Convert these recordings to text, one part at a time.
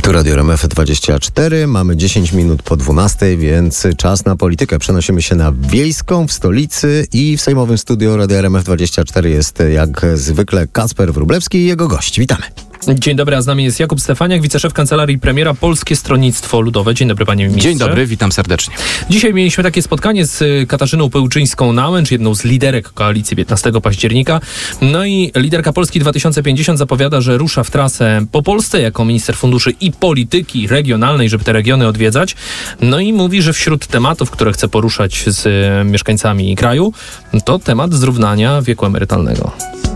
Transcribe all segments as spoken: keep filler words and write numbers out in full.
Tu Radio R M F dwadzieścia cztery, mamy dziesięć minut po dwunastej, więc czas na politykę. Przenosimy się na Wiejską w stolicy i w sejmowym studiu Radio R M F dwadzieścia cztery jest jak zwykle Kacper Wróblewski i jego gość. Witamy. Dzień dobry, a z nami jest Jakub Stefaniak, wiceszef Kancelarii Premiera Polskie Stronnictwo Ludowe. Dzień dobry, panie ministrze. Dzień dobry, witam serdecznie. Dzisiaj mieliśmy takie spotkanie z Katarzyną Pełczyńską-Nałęcz, jedną z liderek koalicji piętnastego października. No i liderka Polski dwa tysiące pięćdziesiąt zapowiada, że rusza w trasę po Polsce jako minister funduszy i polityki regionalnej, żeby te regiony odwiedzać. No i mówi, że wśród tematów, które chce poruszać z mieszkańcami kraju, to temat zrównania wieku emerytalnego.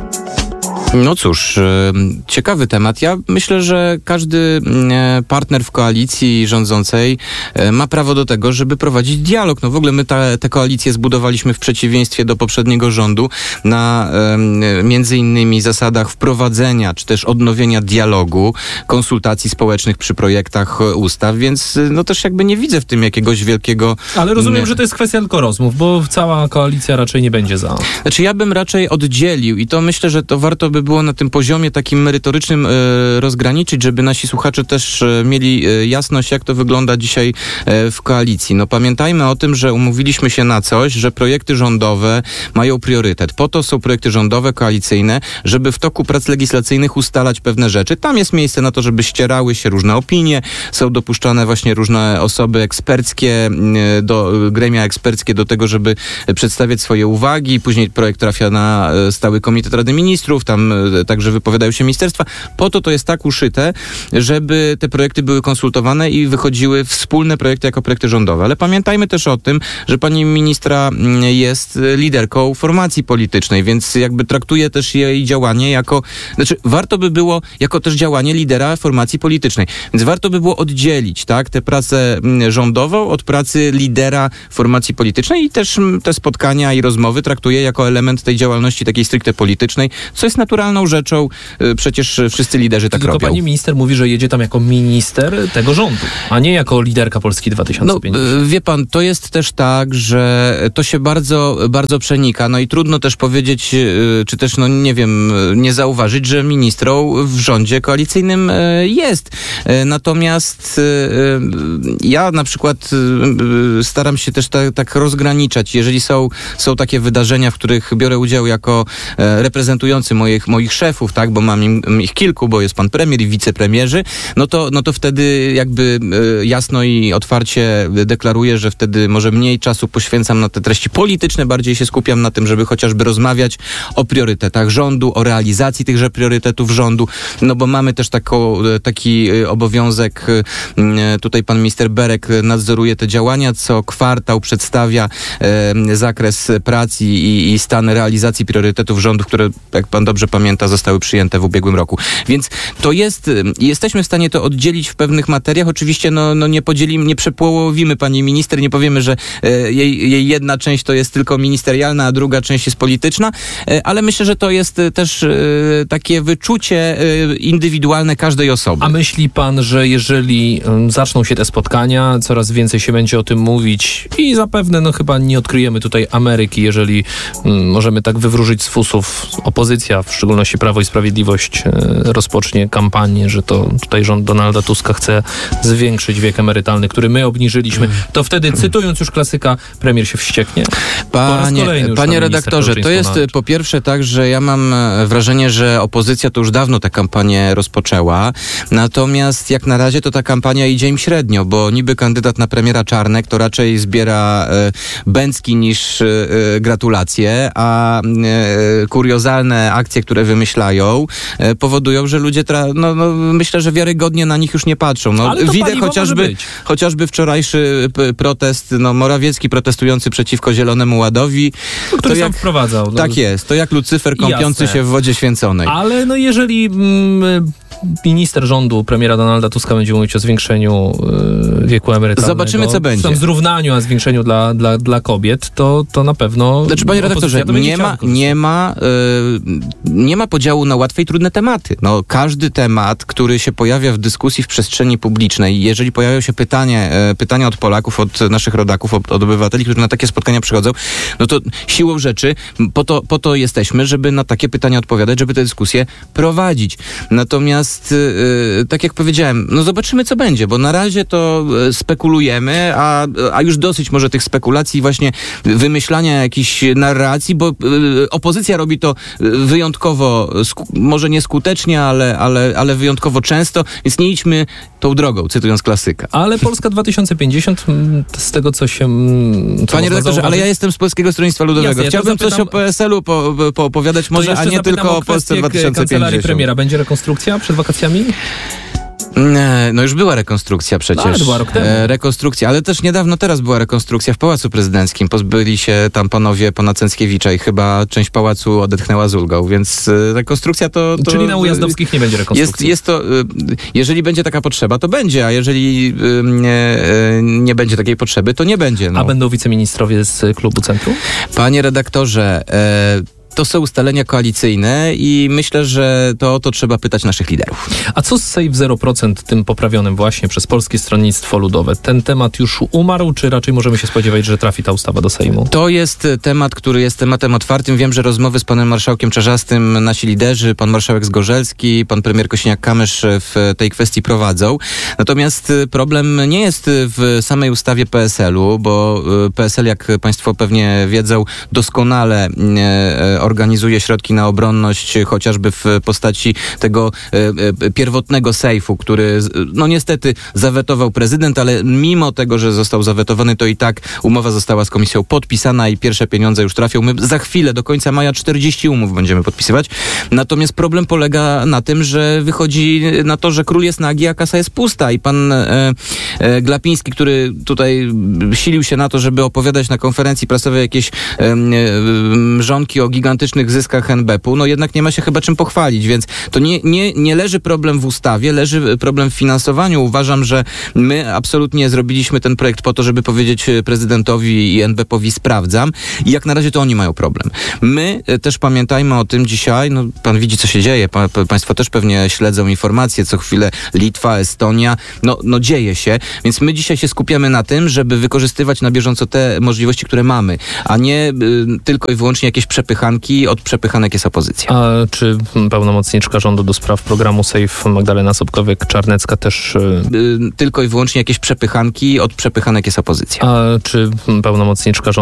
No cóż, ciekawy temat. Ja myślę, że każdy partner w koalicji rządzącej ma prawo do tego, żeby prowadzić dialog. No w ogóle my ta, tę koalicję zbudowaliśmy w przeciwieństwie do poprzedniego rządu na między innymi zasadach wprowadzenia czy też odnowienia dialogu, konsultacji społecznych przy projektach ustaw, więc no też jakby nie widzę w tym jakiegoś wielkiego... Ale rozumiem, że to jest kwestia tylko rozmów, bo cała koalicja raczej nie będzie za. Znaczy ja bym raczej oddzielił i to myślę, że to warto by było na tym poziomie takim merytorycznym e, rozgraniczyć, żeby nasi słuchacze też e, mieli e, jasność, jak to wygląda dzisiaj e, w koalicji. No pamiętajmy o tym, że umówiliśmy się na coś, że projekty rządowe mają priorytet. Po to są projekty rządowe, koalicyjne, żeby w toku prac legislacyjnych ustalać pewne rzeczy. Tam jest miejsce na to, żeby ścierały się różne opinie, są dopuszczane właśnie różne osoby eksperckie, e, do, gremia eksperckie do tego, żeby przedstawiać swoje uwagi. Później projekt trafia na e, Stały Komitet Rady Ministrów, tam także wypowiadają się ministerstwa. Po to to jest tak uszyte, żeby te projekty były konsultowane i wychodziły wspólne projekty jako projekty rządowe. Ale pamiętajmy też o tym, że pani ministra jest liderką formacji politycznej, więc jakby traktuje też jej działanie jako, znaczy warto by było jako też działanie lidera formacji politycznej. Więc warto by było oddzielić, tak, tę pracę rządową od pracy lidera formacji politycznej i też te spotkania i rozmowy traktuje jako element tej działalności takiej stricte politycznej, co jest naturalną rzeczą, przecież wszyscy liderzy tak Tylko robią. Pani minister mówi, że jedzie tam jako minister tego rządu, a nie jako liderka Polski dwa tysiące pięćdziesiąt. No, wie pan, to jest też tak, że to się bardzo, bardzo przenika, no i trudno też powiedzieć, czy też, no nie wiem, nie zauważyć, że ministrą w rządzie koalicyjnym jest. Natomiast ja na przykład staram się też tak, tak rozgraniczać, jeżeli są, są takie wydarzenia, w których biorę udział jako reprezentujący moich, moich szefów, tak, bo mam im, ich kilku, bo jest pan premier i wicepremierzy, no to, no to wtedy jakby y, jasno i otwarcie deklaruję, że wtedy może mniej czasu poświęcam na te treści polityczne, bardziej się skupiam na tym, żeby chociażby rozmawiać o priorytetach rządu, o realizacji tychże priorytetów rządu, no bo mamy też taką, taki obowiązek, y, tutaj pan minister Berek nadzoruje te działania, co kwartał przedstawia y, zakres prac i, i stan realizacji priorytetów rządu, które, jak pan dobrze pamięta, zostały przyjęte w ubiegłym roku. Więc to jest, jesteśmy w stanie to oddzielić w pewnych materiach. Oczywiście no, no nie podzielimy, nie przepołowimy pani minister, nie powiemy, że e, jej, jej jedna część to jest tylko ministerialna, a druga część jest polityczna, e, ale myślę, że to jest też e, takie wyczucie e, indywidualne każdej osoby. A myśli pan, że jeżeli um, zaczną się te spotkania, coraz więcej się będzie o tym mówić i zapewne no chyba nie odkryjemy tutaj Ameryki, jeżeli um, możemy tak wywróżyć z fusów opozycja, w szczególności Prawo i Sprawiedliwość, e, rozpocznie kampanię, że to tutaj rząd Donalda Tuska chce zwiększyć wiek emerytalny, który my obniżyliśmy, to wtedy, cytując już klasyka, premier się wścieknie. Panie, panie redaktorze, to jest po pierwsze tak, że ja mam wrażenie, że opozycja to już dawno tę kampanię rozpoczęła, natomiast jak na razie to ta kampania idzie im średnio, bo niby kandydat na premiera Czarnek to raczej zbiera e, bęcki niż e, gratulacje, a e, kuriozalne akcje, które wymyślają, e, powodują, że ludzie, tra- no, no, myślę, że wiarygodnie na nich już nie patrzą. No, widzę chociażby, chociażby wczorajszy p- protest, no, Morawiecki protestujący przeciwko Zielonemu Ładowi. Który to sam jak, wprowadzał. No. Tak jest, to jak Lucyfer kąpiący Jasne. się w wodzie święconej. Ale no jeżeli mm, minister rządu, premiera Donalda Tuska będzie mówić o zwiększeniu y, wieku emerytalnego. Zobaczymy, co będzie. O zrównaniu, a zwiększeniu dla, dla, dla kobiet, to, to na pewno... Znaczy, panie redaktorze, nie ma, nie, ma, y, nie ma podziału na łatwe i trudne tematy. No, każdy temat, który się pojawia w dyskusji w przestrzeni publicznej, jeżeli pojawiają się pytanie, y, pytania od Polaków, od naszych rodaków, od, od obywateli, którzy na takie spotkania przychodzą, no to siłą rzeczy po to, po to jesteśmy, żeby na takie pytania odpowiadać, żeby te dyskusje prowadzić. Natomiast Natomiast, yy, tak jak powiedziałem, no zobaczymy, co będzie, bo na razie to yy, spekulujemy, a, a już dosyć może tych spekulacji, właśnie wymyślania jakichś narracji, bo yy, opozycja robi to wyjątkowo, sku- może nieskutecznie, ale, ale, ale wyjątkowo często, więc nie idźmy tą drogą, cytując klasyka. Ale Polska dwa tysiące pięćdziesiąt, z tego co się... Co Panie redaktorze, ale ja jestem z Polskiego Stronnictwa Ludowego. Jasne, ja Chciałbym zapytam, coś o P S L-u po, po opowiadać może, a nie tylko o Polsce dwa tysiące pięćdziesiąt. Kancelarii premiera. Będzie rekonstrukcja przed wakacjami? Nie, no już była rekonstrukcja przecież. No, ale była rok temu. E, rekonstrukcja, ale też niedawno teraz była rekonstrukcja w Pałacu Prezydenckim. Pozbyli się tam panowie pana Cęckiewicza i chyba część pałacu odetchnęła z ulgą, więc e, rekonstrukcja to, to... Czyli na Ujazdowskich nie będzie rekonstrukcji. Jest, jest to, e, jeżeli będzie taka potrzeba, to będzie, a jeżeli e, nie, e, nie będzie takiej potrzeby, to nie będzie. No. A będą wiceministrowie z klubu Centrum? Panie redaktorze, e, to są ustalenia koalicyjne i myślę, że to o to trzeba pytać naszych liderów. A co z Save zero procent, tym poprawionym właśnie przez Polskie Stronnictwo Ludowe? Ten temat już umarł, czy raczej możemy się spodziewać, że trafi ta ustawa do Sejmu? To jest temat, który jest tematem otwartym. Wiem, że rozmowy z panem marszałkiem Czarzastym nasi liderzy, pan marszałek Zgorzelski, pan premier Kosiniak-Kamysz w tej kwestii prowadzą. Natomiast problem nie jest w samej ustawie P S L-u, bo P S L, jak państwo pewnie wiedzą, doskonale organizuje środki na obronność, chociażby w postaci tego e, pierwotnego sejfu, który no niestety zawetował prezydent, ale mimo tego, że został zawetowany, to i tak umowa została z komisją podpisana i pierwsze pieniądze już trafią. My za chwilę, do końca maja, czterdzieści umów będziemy podpisywać. Natomiast problem polega na tym, że wychodzi na to, że król jest nagi, a kasa jest pusta i pan e, e, Glapiński, który tutaj silił się na to, żeby opowiadać na konferencji prasowej jakieś e, e, mrzonki o gigantycznych zyskach N B P u, no jednak nie ma się chyba czym pochwalić, więc to nie, nie, nie leży problem w ustawie, leży problem w finansowaniu. Uważam, że my absolutnie zrobiliśmy ten projekt po to, żeby powiedzieć prezydentowi i N B P owi sprawdzam i jak na razie to oni mają problem. My też pamiętajmy o tym dzisiaj, no pan widzi, co się dzieje, pa, pa, państwo też pewnie śledzą informacje, co chwilę Litwa, Estonia, no, no dzieje się, więc my dzisiaj się skupiamy na tym, żeby wykorzystywać na bieżąco te możliwości, które mamy, a nie y, tylko i wyłącznie jakieś przepychanki. Od przepychanek jest opozycja. A czy pełnomocniczka rządu do spraw programu Safe Magdalena Sobkowiak-Czarnecka też... Y, tylko i wyłącznie jakieś przepychanki, od przepychanek jest opozycja. A czy pełnomocniczka rządu